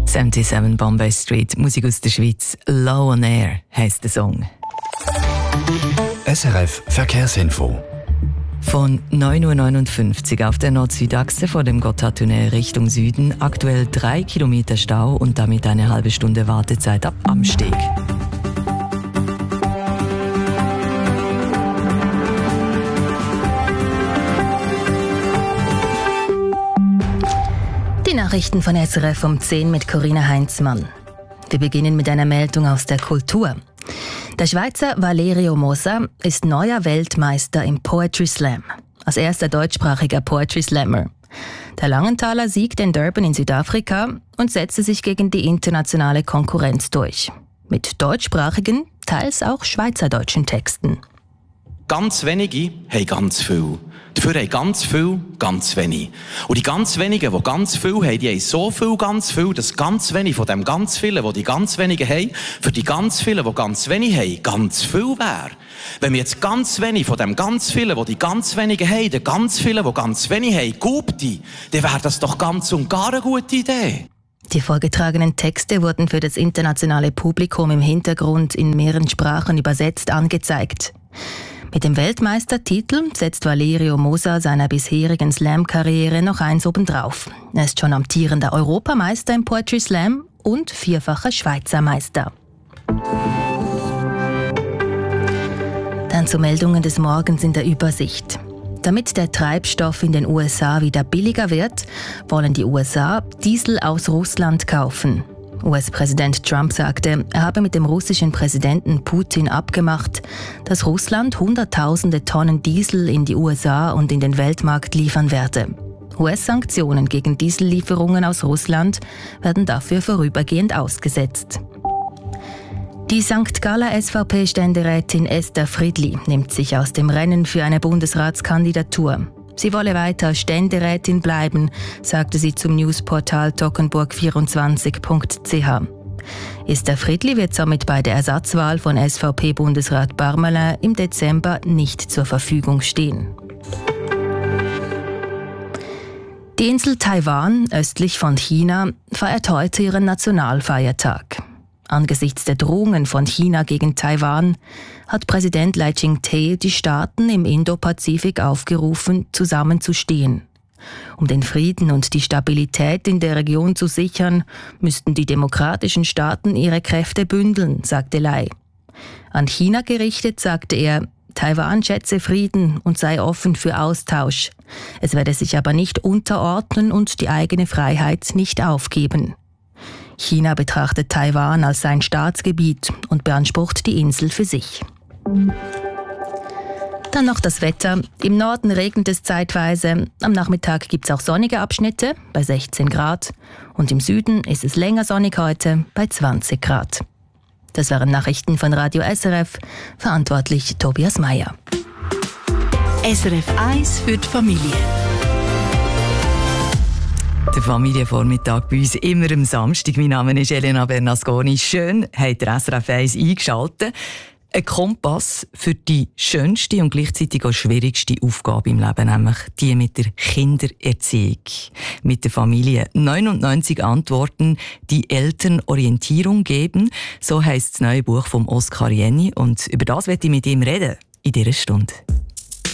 77 Bombay Street, Musik aus der Schweiz. Low on Air heisst der Song. SRF Verkehrsinfo. Von 9.59 Uhr auf der Nord-Süd-Achse vor dem Gotthardtunnel Richtung Süden aktuell 3 Kilometer Stau und damit eine halbe Stunde Wartezeit ab Amsteg. Die Nachrichten von SRF um 10 mit Corinna Heinzmann. Wir beginnen mit einer Meldung aus der Kultur. Der Schweizer Valerio Mosa ist neuer Weltmeister im Poetry Slam. Als erster deutschsprachiger Poetry Slammer. Der Langenthaler siegte in Durban in Südafrika und setzte sich gegen die internationale Konkurrenz durch. Mit deutschsprachigen, teils auch schweizerdeutschen Texten. Ganz wenige haben ganz viel. Dafür haben ganz viel ganz wenig. Und die ganz wenigen, die ganz viel haben, die haben so viel ganz viel, dass ganz wenig von dem ganz vielen, die ganz wenigen haben, für die ganz vielen, die ganz wenig haben, ganz viel wäre. Wenn wir jetzt ganz wenig von dem ganz vielen, die ganz wenigen haben, den ganz vielen, die ganz wenig haben, gubte, dann wäre das doch ganz und gar eine gute Idee. Die vorgetragenen Texte wurden für das internationale Publikum im Hintergrund in mehreren Sprachen übersetzt angezeigt. Mit dem Weltmeistertitel setzt Valerio Mosa seiner bisherigen Slam-Karriere noch eins obendrauf. Er ist schon amtierender Europameister im Poetry Slam und vierfacher Schweizer Meister. Dann zu Meldungen des Morgens in der Übersicht. Damit der Treibstoff in den USA wieder billiger wird, wollen die USA Diesel aus Russland kaufen. US-Präsident Trump sagte, er habe mit dem russischen Präsidenten Putin abgemacht, dass Russland Hunderttausende Tonnen Diesel in die USA und in den Weltmarkt liefern werde. US-Sanktionen gegen Diesellieferungen aus Russland werden dafür vorübergehend ausgesetzt. Die St. Galler SVP-Ständerätin Esther Friedli nimmt sich aus dem Rennen für eine Bundesratskandidatur. Sie wolle weiter Ständerätin bleiben, sagte sie zum Newsportal toggenburg24.ch. Esther Friedli wird somit bei der Ersatzwahl von SVP-Bundesrat Barmelin im Dezember nicht zur Verfügung stehen. Die Insel Taiwan, östlich von China, feiert heute ihren Nationalfeiertag. Angesichts der Drohungen von China gegen Taiwan hat Präsident Lai Ching-te die Staaten im Indopazifik aufgerufen, zusammenzustehen. Um den Frieden und die Stabilität in der Region zu sichern, müssten die demokratischen Staaten ihre Kräfte bündeln, sagte Lai. An China gerichtet sagte er, Taiwan schätze Frieden und sei offen für Austausch. Es werde sich aber nicht unterordnen und die eigene Freiheit nicht aufgeben. China betrachtet Taiwan als sein Staatsgebiet und beansprucht die Insel für sich. Dann noch das Wetter. Im Norden regnet es zeitweise. Am Nachmittag gibt es auch sonnige Abschnitte bei 16 Grad. Und im Süden ist es länger sonnig heute bei 20 Grad. Das waren Nachrichten von Radio SRF. Verantwortlich Tobias Meyer. SRF 1 für die Familie. Der Familienvormittag bei uns immer am Samstag. Mein Name ist Elena Bernasconi. Schön, habt ihr SRF 1 eingeschaltet. Ein Kompass für die schönste und gleichzeitig auch schwierigste Aufgabe im Leben, nämlich die mit der Kindererziehung. Mit der Familie. 99 Antworten, die Eltern Orientierung geben. So heisst das neue Buch von Oskar Jenny. Und über das möchte ich mit ihm reden in dieser Stunde.